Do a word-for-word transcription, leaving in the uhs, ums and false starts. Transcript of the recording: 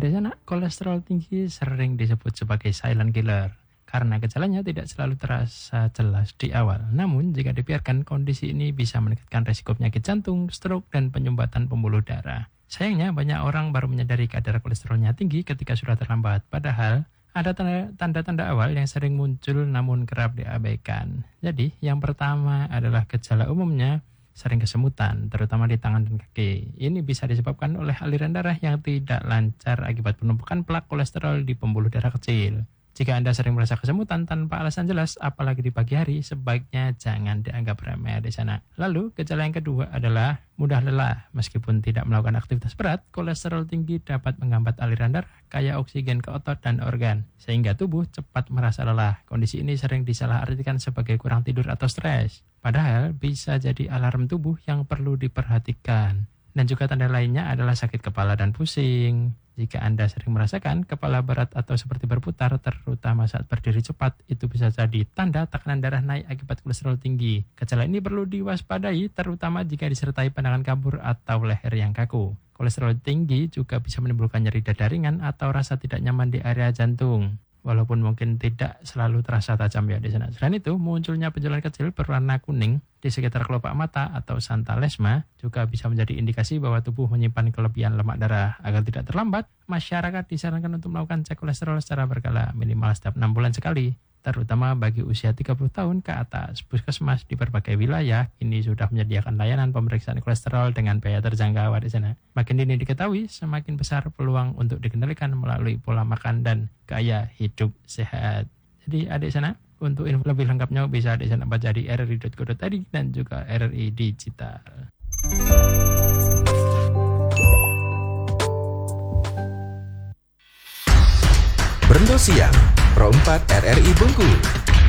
Adik sana, kolesterol tinggi sering disebut sebagai silent killer karena gejalanya tidak selalu terasa jelas di awal. Namun, jika dibiarkan, kondisi ini bisa meningkatkan risiko penyakit jantung, stroke, dan penyumbatan pembuluh darah. Sayangnya, banyak orang baru menyadari kadar kolesterolnya tinggi ketika sudah terlambat. Padahal, ada tanda-tanda awal yang sering muncul namun kerap diabaikan. Jadi, yang pertama adalah gejala umumnya sering kesemutan, terutama di tangan dan kaki. Ini bisa disebabkan oleh aliran darah yang tidak lancar akibat penumpukan plak kolesterol di pembuluh darah kecil. Jika Anda sering merasa kesemutan tanpa alasan jelas, apalagi di pagi hari, sebaiknya jangan dianggap remeh di sana. Lalu, gejala yang kedua adalah mudah lelah. Meskipun tidak melakukan aktivitas berat, kolesterol tinggi dapat menghambat aliran darah kaya oksigen ke otot dan organ, sehingga tubuh cepat merasa lelah. Kondisi ini sering disalahartikan sebagai kurang tidur atau stres. Padahal, bisa jadi alarm tubuh yang perlu diperhatikan. Dan juga tanda lainnya adalah sakit kepala dan pusing. Jika Anda sering merasakan kepala berat atau seperti berputar, terutama saat berdiri cepat, itu bisa jadi tanda tekanan darah naik akibat kolesterol tinggi. Gejala ini perlu diwaspadai, terutama jika disertai pandangan kabur atau leher yang kaku. Kolesterol tinggi juga bisa menimbulkan nyeri dada ringan atau rasa tidak nyaman di area jantung. Walaupun mungkin tidak selalu terasa tajam ya di sana. Selain itu, munculnya benjolan kecil berwarna kuning di sekitar kelopak mata atau santalesma juga bisa menjadi indikasi bahwa tubuh menyimpan kelebihan lemak darah. Agar tidak terlambat, masyarakat disarankan untuk melakukan cek kolesterol secara berkala minimal setiap enam bulan sekali, terutama bagi usia tiga puluh tahun ke atas. Puskesmas di berbagai wilayah ini sudah menyediakan layanan pemeriksaan kolesterol dengan biaya terjangkau di sana. Makin dini diketahui, semakin besar peluang untuk dikendalikan melalui pola makan dan gaya hidup sehat. Jadi adik sana, untuk info lebih lengkapnya bisa adik sana baca di r r i dot co dot i d dan juga R R I Digital. Berendo Siang, Pro empat R R I Bengkulu.